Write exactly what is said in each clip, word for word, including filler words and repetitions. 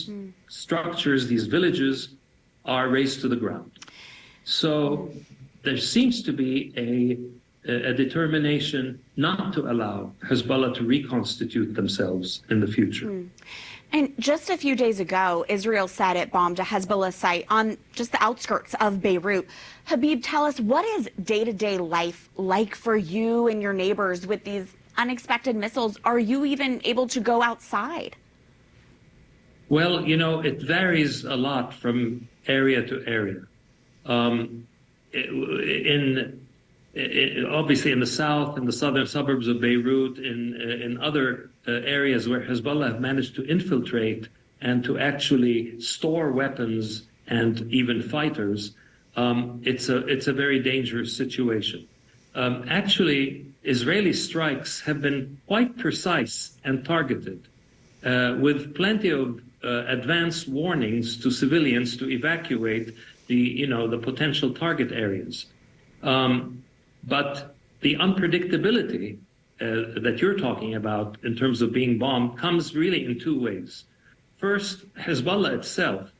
mm. structures, these villages, are razed to the ground. So there seems to be a, a determination not to allow Hezbollah to reconstitute themselves in the future. Mm. And just a few days ago, Israel said it bombed a Hezbollah site on just the outskirts of Beirut. Habib, tell us, what is day-to-day life like for you and your neighbors with these unexpected missiles? Are you even able to go outside? Well, you know, it varies a lot from area to area. Um, in, in obviously in the south, in the southern suburbs of Beirut, in in other uh, areas where Hezbollah have managed to infiltrate and to actually store weapons and even fighters, um, it's a it's a very dangerous situation. Um, actually, Israeli strikes have been quite precise and targeted, uh, with plenty of uh, advanced warnings to civilians to evacuate the, you know, the potential target areas. Um, but the unpredictability uh, that you're talking about in terms of being bombed comes really in two ways. First, Hezbollah itself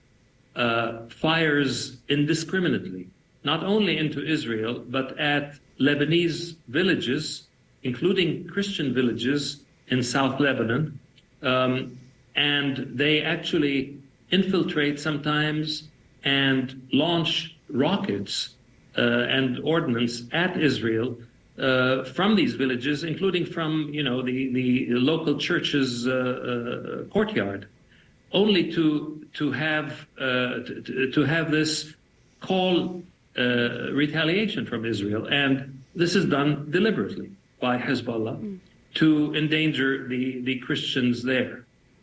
uh, fires indiscriminately, not only into Israel, but at Lebanese villages, including Christian villages in South Lebanon. Um, and they actually infiltrate sometimes and launch rockets uh, and ordnance at Israel uh, from these villages, including from, you know, the, the local church's uh, uh, courtyard, only to to have uh, to, to have this call uh, retaliation from Israel. And this is done deliberately by Hezbollah mm. to endanger the, the Christians there.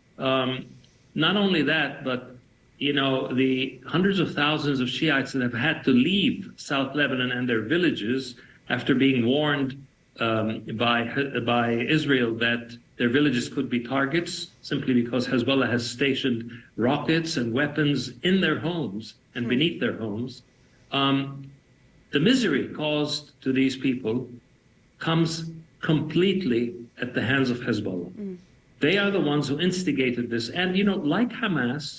Um, not only that, but you know, the hundreds of thousands of Shiites that have had to leave South Lebanon and their villages after being warned um, by by Israel that their villages could be targets simply because Hezbollah has stationed rockets and weapons in their homes and beneath their homes. Um, the misery caused to these people comes completely at the hands of Hezbollah. Mm. They are the ones who instigated this. And, you know, like Hamas,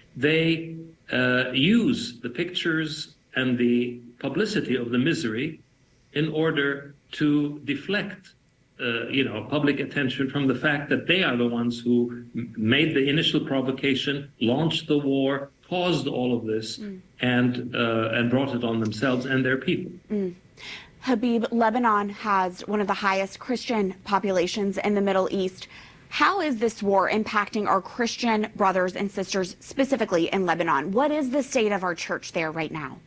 they uh, use the pictures and the publicity of the misery in order to deflect, uh, you know, public attention from the fact that they are the ones who made the initial provocation, launched the war, caused all of this, mm. and uh, and brought it on themselves and their people. Mm. Habib, Lebanon has one of the highest Christian populations in the Middle East. How is this war impacting our Christian brothers and sisters, specifically in Lebanon? What is the state of our church there right now?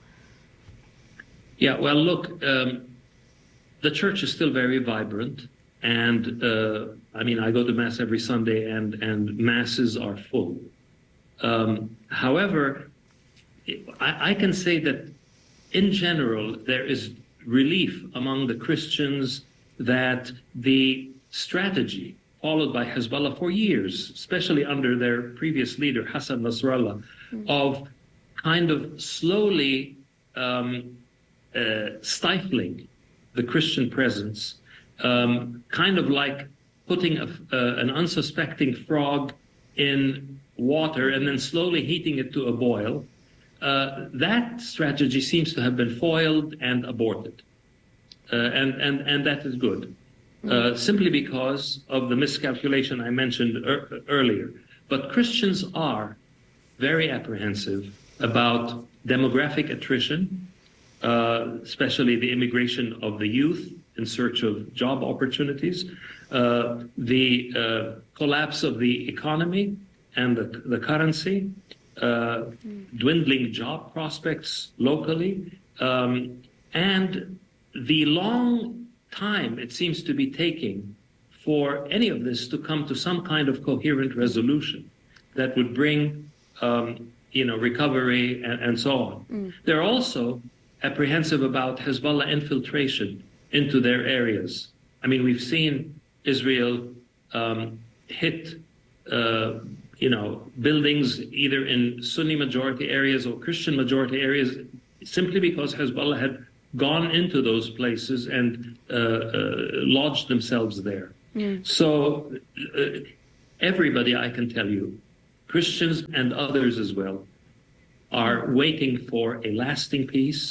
Yeah, well, look, um, the church is still very vibrant. And, uh, I mean, I go to Mass every Sunday, and, and Masses are full. Um, however, I, I can say that, in general, there is relief among the Christians that the strategy followed by Hezbollah for years, especially under their previous leader, Hassan Nasrallah, mm-hmm. of kind of slowly um, uh, stifling the Christian presence, um, kind of like putting a, uh, an unsuspecting frog in water and then slowly heating it to a boil. Uh, that strategy seems to have been foiled and aborted. Uh, and, and, and that is good. Uh, simply because of the miscalculation I mentioned er earlier. But Christians are very apprehensive about demographic attrition, uh, especially the immigration of the youth in search of job opportunities, uh, the uh, collapse of the economy and the, the currency, uh, dwindling job prospects locally, um, and the long time it seems to be taking for any of this to come to some kind of coherent resolution that would bring, um, you know, recovery and, and so on. Mm. They're also apprehensive about Hezbollah infiltration into their areas. I mean, we've seen Israel um, hit, uh, you know, buildings either in Sunni majority areas or Christian majority areas simply because Hezbollah had gone into those places and uh, uh, lodged themselves there. Mm. So uh, everybody, I can tell you, Christians and others as well, are waiting for a lasting peace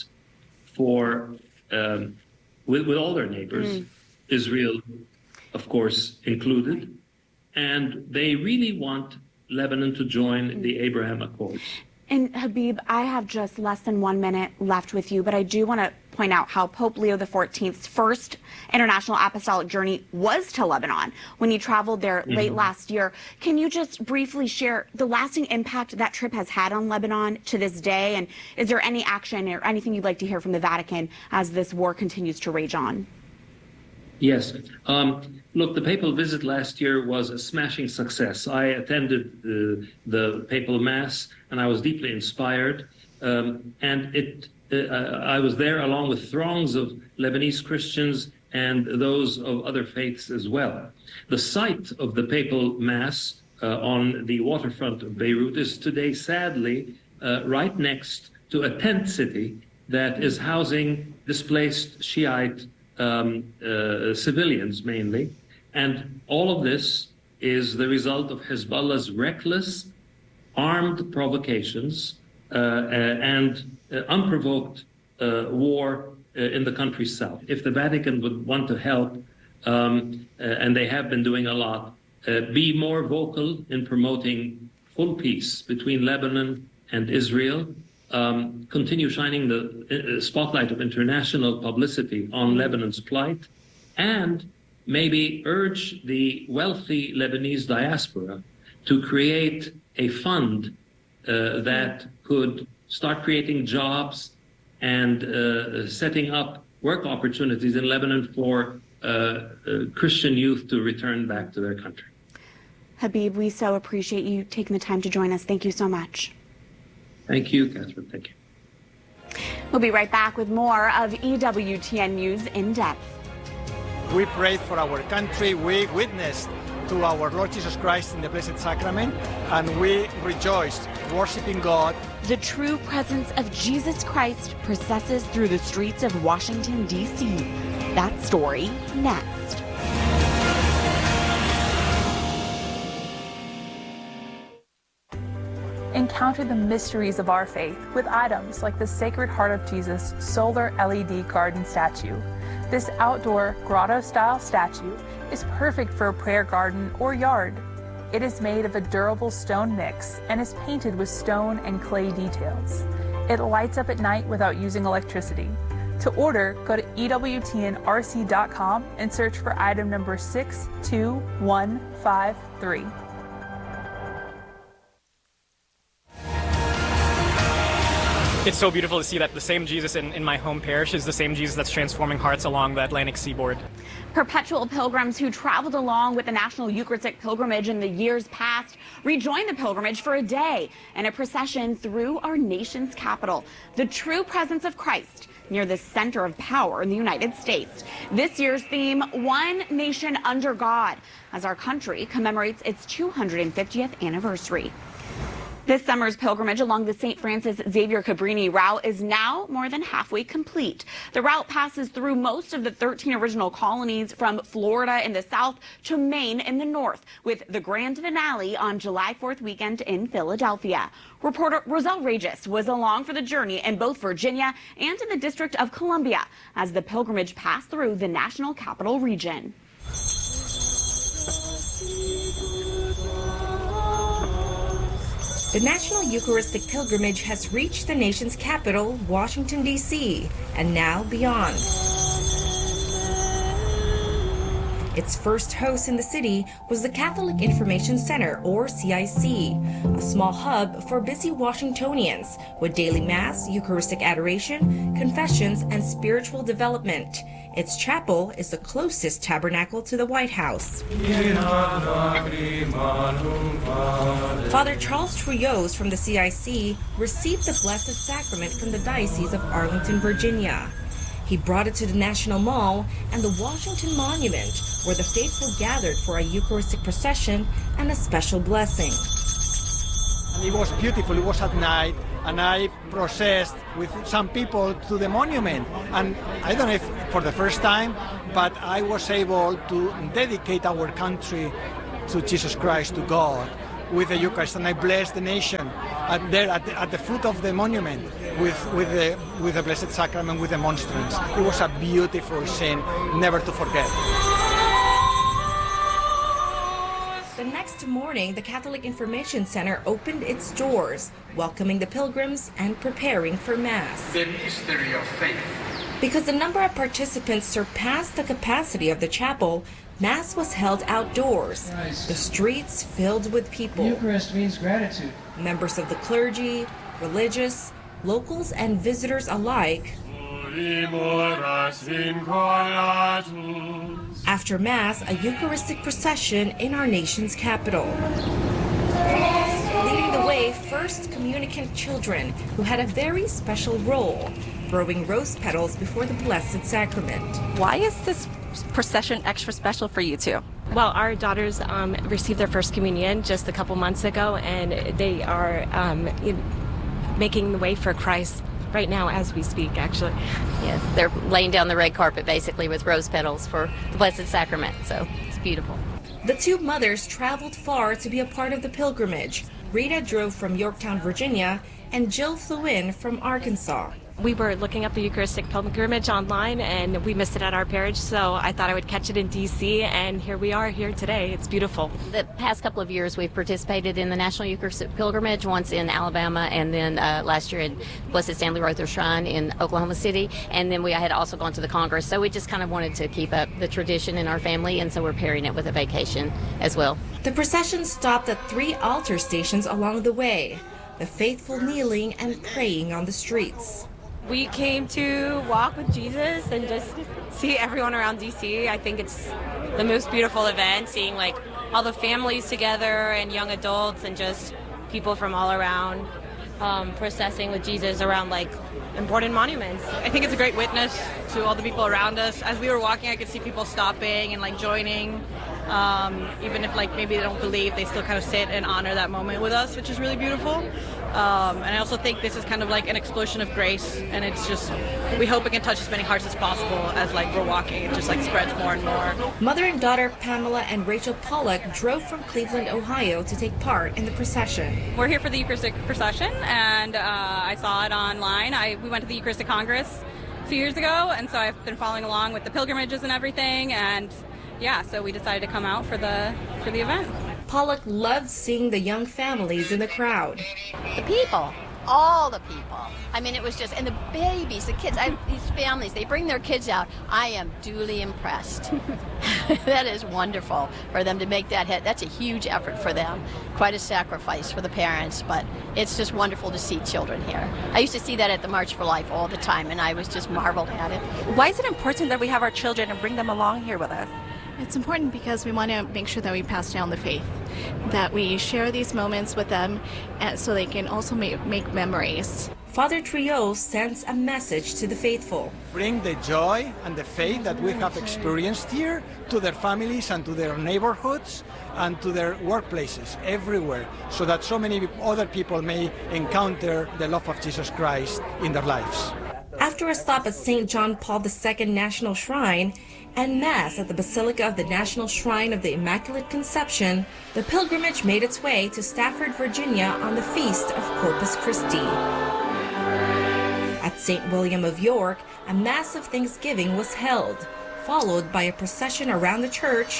for um, with, with all their neighbors, mm. Israel, of course, included, and they really want Lebanon to join mm. the Abraham Accords. And Habib, I have just less than one minute left with you, but I do want to point out how Pope Leo the fourteenth's first international apostolic journey was to Lebanon when he traveled there mm-hmm. late last year. Can you just briefly share the lasting impact that trip has had on Lebanon to this day? And is there any action or anything you'd like to hear from the Vatican as this war continues to rage on? Yes. Um, look, the papal visit last year was a smashing success. I attended uh, the papal mass, and I was deeply inspired. Um, and it, uh, I was there along with throngs of Lebanese Christians and those of other faiths as well. The site of the papal mass uh, on the waterfront of Beirut is today, sadly, uh, right next to a tent city that is housing displaced Shiite Um, uh, civilians mainly, and all of this is the result of Hezbollah's reckless, armed provocations uh, uh, and uh, unprovoked uh, war uh, in the country's south. If the Vatican would want to help, um, uh, and they have been doing a lot, uh, be more vocal in promoting full peace between Lebanon and Israel, Um, continue shining the uh, spotlight of international publicity on Lebanon's plight, and maybe urge the wealthy Lebanese diaspora to create a fund uh, that could start creating jobs and uh, setting up work opportunities in Lebanon for uh, uh, Christian youth to return back to their country. Habib, we so appreciate you taking the time to join us. Thank you so much. Thank you, Catherine. Thank you. We'll be right back with more of E W T N News in depth. We prayed for our country. We witnessed to our Lord Jesus Christ in the Blessed Sacrament, and we rejoiced, worshiping God. The true presence of Jesus Christ processes through the streets of Washington, D C That story next. Encounter the mysteries of our faith with items like the Sacred Heart of Jesus solar L E D garden statue. This outdoor grotto-style statue is perfect for a prayer garden or yard. It is made of a durable stone mix and is painted with stone and clay details. It lights up at night without using electricity. To order, go to E W T N R C dot com and search for item number six two one five three. It's so beautiful to see that the same Jesus in, in my home parish is the same Jesus that's transforming hearts along the Atlantic seaboard. Perpetual pilgrims who traveled along with the National Eucharistic Pilgrimage in the years past rejoined the pilgrimage for a day and a procession through our nation's capital. The true presence of Christ near the center of power in the United States. This year's theme, One Nation Under God, as our country commemorates its two hundred fiftieth anniversary. This summer's pilgrimage along the Saint Francis Xavier Cabrini route is now more than halfway complete. The route passes through most of the thirteen original colonies from Florida in the south to Maine in the north, with the grand finale on July fourth weekend in Philadelphia. Reporter Roselle Regis was along for the journey in both Virginia and in the District of Columbia as the pilgrimage passed through the National Capital Region. The National Eucharistic Pilgrimage has reached the nation's capital, Washington, D C, and now beyond. Its first host in the city was the Catholic Information Center, or C I C, a small hub for busy Washingtonians with daily mass, Eucharistic adoration, confessions, and spiritual development. Its chapel is the closest tabernacle to the White House. Father Charles Trujillo from the C I C received the Blessed Sacrament from the Diocese of Arlington, Virginia. He brought it to the National Mall and the Washington Monument, where the faithful gathered for a Eucharistic procession and a special blessing. And it was beautiful. It was at night, and I processed with some people to the monument. And I don't know if for the first time, but I was able to dedicate our country to Jesus Christ, to God. with the Eucharist, and I blessed the nation at there at the, at the foot of the monument with with the with the Blessed Sacrament, with the monstrance. It was a beautiful scene, never to forget. The next morning, the Catholic Information Center opened its doors, welcoming the pilgrims and preparing for Mass. The mystery of faith. Because the number of participants surpassed the capacity of the chapel, Mass was held outdoors, the streets filled with people. The Eucharist means gratitude. Members of the clergy, religious, locals, and visitors alike. After Mass, a Eucharistic procession in our nation's capital. Leading the way, first communicant children, who had a very special role, throwing rose petals before the Blessed Sacrament. Why is this procession extra special for you two? Well, our daughters um, received their first communion just a couple months ago, and they are um, making the way for Christ right now as we speak, actually. Yes, they're laying down the red carpet basically with rose petals for the Blessed Sacrament, so it's beautiful. The two mothers traveled far to be a part of the pilgrimage. Rita drove from Yorktown, Virginia, and Jill flew in from Arkansas. We were looking up the Eucharistic pilgrimage online, and we missed it at our parish, so I thought I would catch it in D C, and here we are here today. It's beautiful. The past couple of years we've participated in the National Eucharistic Pilgrimage, once in Alabama, and then uh, last year in Blessed Stanley Rother Shrine in Oklahoma City, and then we had also gone to the Congress, so we just kind of wanted to keep up the tradition in our family, and so we're pairing it with a vacation as well. The procession stopped at three altar stations along the way, the faithful kneeling and praying on the streets. We came to walk with Jesus and just see everyone around D C. I think it's the most beautiful event, seeing like all the families together and young adults and just people from all around um, processing with Jesus around like important monuments. I think it's a great witness to all the people around us. As we were walking, I could see people stopping and like joining. Um, even if like maybe they don't believe, they still kind of sit and honor that moment with us, which is really beautiful. Um, and I also think this is kind of like an explosion of grace, and it's just, we hope it can touch as many hearts as possible as like we're walking. It just like spreads more and more. Mother and daughter Pamela and Rachel Pollock drove from Cleveland, Ohio to take part in the procession. We're here for the Eucharistic procession, and uh, I saw it online. I, we went to the Eucharistic Congress a few years ago, and so I've been following along with the pilgrimages and everything, and yeah, so we decided to come out for the for the event. Pollock loved seeing the young families in the crowd. The people, all the people. I mean, it was just, and the babies, the kids, I, these families, they bring their kids out. I am duly impressed. That is wonderful for them to make that hit. That's a huge effort for them. Quite a sacrifice for the parents, but it's just wonderful to see children here. I used to see that at the March for Life all the time, and I was just marveled at it. Why is it important that we have our children and bring them along here with us? It's important because we want to make sure that we pass down the faith, that we share these moments with them and so they can also make, make memories. Father Trio sends a message to the faithful. Bring the joy and the faith that we have experienced here to their families and to their neighborhoods and to their workplaces, everywhere, so that so many other people may encounter the love of Jesus Christ in their lives. After a stop at Saint John Paul the Second National Shrine and Mass at the Basilica of the National Shrine of the Immaculate Conception, the pilgrimage made its way to Stafford, Virginia on the Feast of Corpus Christi. At Saint William of York, a Mass of Thanksgiving was held, followed by a procession around the church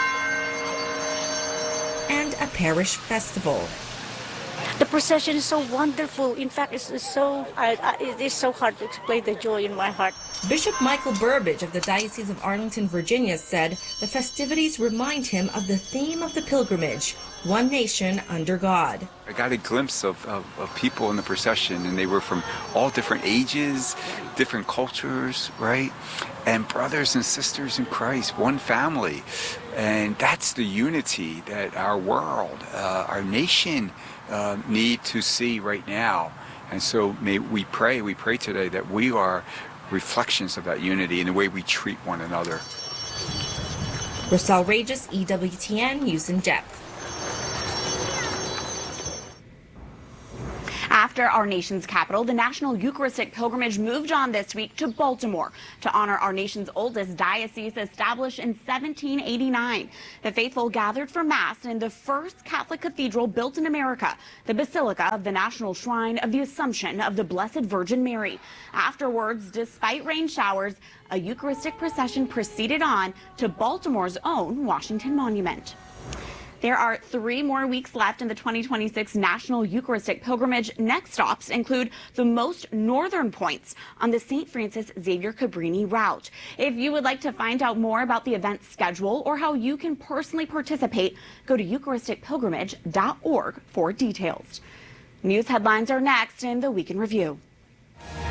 and a parish festival. The procession is so wonderful. In fact, it's, it's so I, I, it is so hard to explain the joy in my heart. Bishop Michael Burbidge of the Diocese of Arlington, Virginia, said the festivities remind him of the theme of the pilgrimage, one nation under God. I got a glimpse of, of, of people in the procession, and they were from all different ages, different cultures, right? And brothers and sisters in Christ, one family. And that's the unity that our world, uh, our nation, Uh, need to see right now. And so may we pray, we pray today that we are reflections of that unity in the way we treat one another. Rosal Regis, E W T N, News in Depth. After After our nation's capital, the National Eucharistic Pilgrimage moved on this week to Baltimore to honor our nation's oldest diocese, established in seventeen eighty-nine. The faithful gathered for Mass in the first Catholic cathedral built in America, the Basilica of the National Shrine of the Assumption of the Blessed Virgin Mary. Afterwards, despite rain showers, a Eucharistic procession proceeded on to Baltimore's own Washington Monument. There are three more weeks left in the twenty twenty-six National Eucharistic Pilgrimage. Next stops include the most northern points on the Saint Francis Xavier Cabrini route. If you would like to find out more about the event schedule or how you can personally participate, go to eucharistic pilgrimage dot org for details. News headlines are next in the Week in Review.